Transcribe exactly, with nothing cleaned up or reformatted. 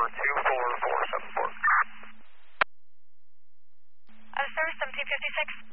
over two four four seven four. Out of service, seventeen fifty-six.